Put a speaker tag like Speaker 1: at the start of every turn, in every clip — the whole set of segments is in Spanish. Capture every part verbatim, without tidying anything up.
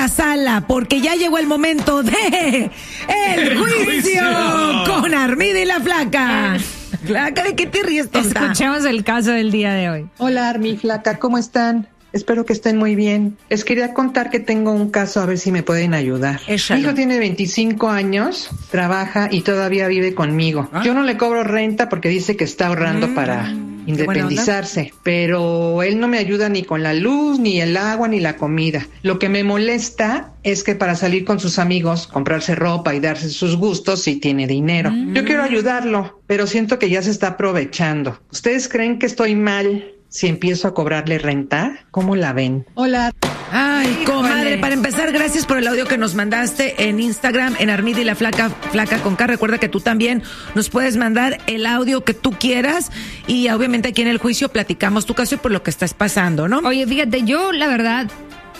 Speaker 1: la sala, porque ya llegó el momento de El Juicio con Armida y la Flaca. Flaca, ¿de qué te ríes, tonta?
Speaker 2: Escuchemos el caso del día de hoy.
Speaker 3: Hola, Armi, Flaca, ¿cómo están? Espero que estén muy bien. Les quería contar que tengo un caso, a ver si me pueden ayudar.
Speaker 1: Échalo.
Speaker 3: Mi hijo tiene veinticinco años, trabaja y todavía vive conmigo.
Speaker 4: ¿Ah?
Speaker 3: Yo no le cobro renta porque dice que está ahorrando
Speaker 1: Mm,
Speaker 3: para independizarse, pero él no me ayuda ni con la luz, ni el agua, ni la comida. Lo que me molesta es que para salir con sus amigos, comprarse ropa y darse sus gustos, sí tiene dinero.
Speaker 1: Mm.
Speaker 3: Yo quiero ayudarlo, pero siento que ya se está aprovechando. ¿Ustedes creen que estoy mal si empiezo a cobrarle renta? ¿Cómo la ven? Hola.
Speaker 1: Ay, comadre,
Speaker 2: Híjole.
Speaker 1: para empezar, gracias por el audio que nos mandaste en Instagram, en Armida y la Flaca, Flaca con K. Recuerda que tú también nos puedes mandar el audio que tú quieras y obviamente aquí en El Juicio platicamos tu caso y por lo que estás pasando, ¿no?
Speaker 2: Oye, fíjate, yo la verdad,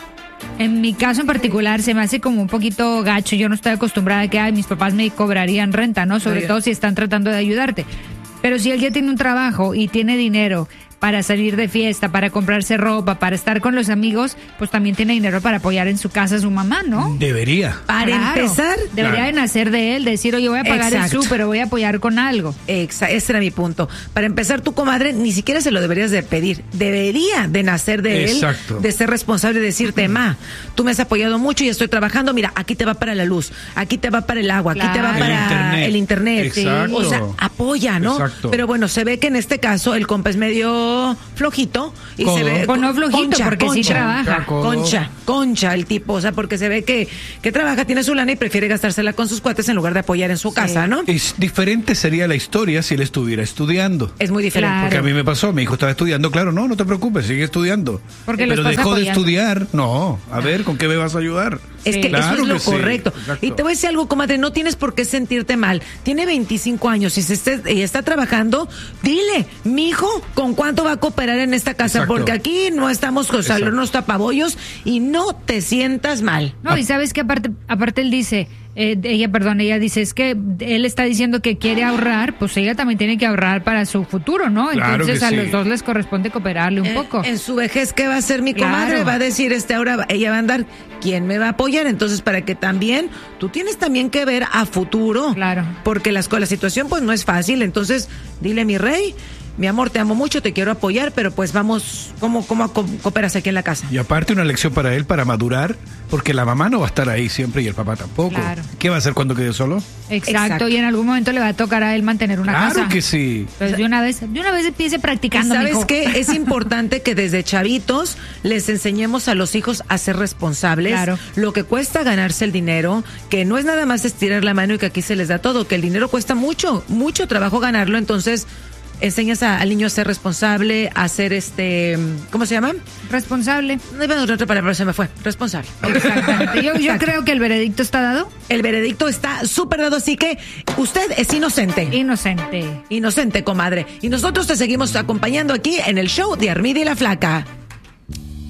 Speaker 2: en mi caso en particular, se me hace como un poquito gacho. Yo no estoy acostumbrada a que ay, mis papás me cobrarían renta, ¿no? Sobre
Speaker 1: Oiga.
Speaker 2: todo si están tratando de ayudarte. Pero si él ya tiene un trabajo y tiene dinero para salir de fiesta, para comprarse ropa, para estar con los amigos, pues también tiene dinero para apoyar en su casa a su mamá, ¿no?
Speaker 4: Debería.
Speaker 1: Para
Speaker 2: Claro.
Speaker 1: empezar,
Speaker 2: Debería
Speaker 4: Claro.
Speaker 2: de nacer de él, decir, oye, voy a pagar
Speaker 1: Exacto.
Speaker 2: el súper, voy a apoyar con algo.
Speaker 1: Exa- ese era mi punto. Para empezar, tu comadre ni siquiera se lo deberías de pedir. Debería de nacer de
Speaker 4: Exacto.
Speaker 1: él, de ser responsable y decirte, ma, tú me has apoyado mucho y estoy trabajando, mira, aquí te va para la luz, aquí te va para el agua, aquí te va
Speaker 2: Claro.
Speaker 1: para
Speaker 4: El internet.
Speaker 1: el internet.
Speaker 4: Sí. Exacto.
Speaker 1: O sea, apoya, ¿no?
Speaker 4: Exacto.
Speaker 1: Pero bueno, se ve que en este caso el compa es medio flojito y
Speaker 4: Codo.
Speaker 1: se ve...
Speaker 2: Pues no flojito,
Speaker 1: concha,
Speaker 2: porque sí
Speaker 1: concha,
Speaker 2: trabaja.
Speaker 4: Codo.
Speaker 1: Concha, concha el tipo, o sea, porque se ve que, que trabaja, tiene su lana y prefiere gastársela con sus cuates en lugar de apoyar en su casa, ¿no?
Speaker 4: Es diferente sería la historia si él estuviera estudiando.
Speaker 1: Es muy diferente.
Speaker 2: Claro.
Speaker 4: Porque a mí me pasó, mi hijo estaba estudiando, claro, no, no te preocupes, sigue estudiando.
Speaker 2: Porque lo
Speaker 4: Pero
Speaker 2: estás
Speaker 4: dejó de
Speaker 2: apoyando.
Speaker 4: estudiar, no, a ver, ¿con qué me vas a ayudar?
Speaker 1: Es
Speaker 2: Sí.
Speaker 1: que
Speaker 4: Claro
Speaker 1: eso es lo
Speaker 4: que sí,
Speaker 1: correcto.
Speaker 4: exacto.
Speaker 1: Y te voy a decir algo, comadre, no tienes por qué sentirte mal. Tiene veinticinco años y se esté- y está trabajando. Dile, mi hijo, ¿con cuánto va a cooperar en esta casa?
Speaker 4: Exacto.
Speaker 1: Porque aquí no estamos con
Speaker 4: Exacto.
Speaker 1: unos tapabollos y no te sientas mal.
Speaker 2: No, y sabes que aparte, aparte él dice, eh, ella, perdón, ella dice, es que él está diciendo que quiere ahorrar, pues ella también tiene que ahorrar para su futuro, ¿no?
Speaker 4: Claro
Speaker 2: Entonces
Speaker 4: que
Speaker 2: a
Speaker 4: sí.
Speaker 2: los dos les corresponde cooperarle un
Speaker 1: En-
Speaker 2: poco.
Speaker 1: En su vejez, ¿qué va a hacer mi
Speaker 2: Claro.
Speaker 1: comadre? Va a decir, este, ahora ella va a andar, ¿quién me va a apoyar? Entonces, para que también, tú tienes también que ver a futuro.
Speaker 2: Claro.
Speaker 1: Porque las, la situación, pues, no es fácil. Entonces, dile, mi rey, mi amor, te amo mucho, te quiero apoyar, pero pues vamos, ¿cómo, cómo co- cooperas aquí en la casa?
Speaker 4: Y aparte una lección para él para madurar, porque la mamá no va a estar ahí siempre y el papá tampoco.
Speaker 2: Claro.
Speaker 4: ¿Qué va a hacer cuando quede solo?
Speaker 2: Exacto,
Speaker 1: Exacto.
Speaker 2: y en algún momento le va a tocar a él mantener una
Speaker 4: Claro
Speaker 2: casa.
Speaker 4: que sí.
Speaker 2: Entonces de una vez, de una vez empiece
Speaker 1: ¿Y
Speaker 2: practicando,
Speaker 1: sabes
Speaker 2: mijo.
Speaker 1: qué? Es importante que desde chavitos les enseñemos a los hijos a ser responsables,
Speaker 2: Claro.
Speaker 1: lo que cuesta ganarse el dinero, que no es nada más estirar la mano y que aquí se les da todo, que el dinero cuesta mucho, mucho trabajo ganarlo, entonces enseñas a- al niño a ser responsable, a ser este, ¿cómo se llama?
Speaker 2: Responsable.
Speaker 1: No iba a dar otra palabra, pero se me fue, responsable.
Speaker 2: Exactamente. Yo, yo
Speaker 1: Exacto.
Speaker 2: creo que el veredicto está dado.
Speaker 1: El veredicto está súper dado, así que usted es inocente.
Speaker 2: Inocente.
Speaker 1: Inocente, comadre. Y nosotros te seguimos acompañando aquí en el show de Armida y la Flaca.